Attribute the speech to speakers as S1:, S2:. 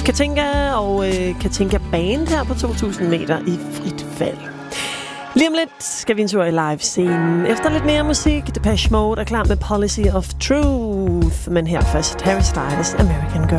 S1: Katinka og Katinka Band her på 2000 meter i frit fald. Lige om lidt skal vi en tur i live-scenen. Efter lidt mere musik, Depeche Mode er klar med Policy of Truth. Men her først Harry Styles, American Girl.